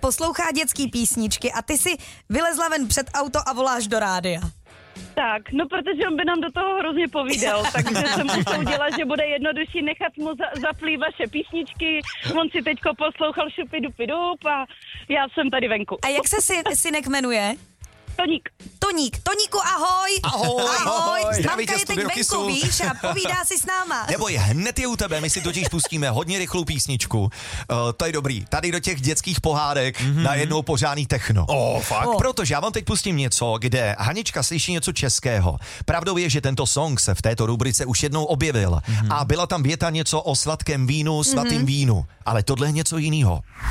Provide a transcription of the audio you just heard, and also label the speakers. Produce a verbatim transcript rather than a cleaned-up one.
Speaker 1: poslouchá dětský písničky a ty si vylezla ven před auto a voláš do rádia.
Speaker 2: Tak, no protože on by nám do toho hrozně povídal, takže jsem usoudila, že bude jednodušší nechat mu za, zaplý vaše písničky, on si teďko poslouchal šupy dupi dup a já jsem tady venku.
Speaker 1: A jak se syn, synek jmenuje?
Speaker 2: Toník.
Speaker 1: Toník, Toníku, ahoj.
Speaker 3: Ahoj,
Speaker 1: ahoj.
Speaker 3: ahoj.
Speaker 1: Mamka je teď venku,
Speaker 3: Kysu.
Speaker 1: víš, a povídá si s náma.
Speaker 3: Neboj, hned je u tebe, my si totiž pustíme hodně rychlou písničku. Uh, to je dobrý. Tady do těch dětských pohádek mm-hmm. najednou pořádný techno.
Speaker 4: Oh, fakt?
Speaker 3: Oh. Protože já vám teď pustím něco, kde Hanička slyší něco českého. Pravdou je, že tento song se v této rubrice už jednou objevil. Mm-hmm. A byla tam věta něco o sladkém vínu, svatým mm-hmm. vínu. Ale tohle je něco jiného.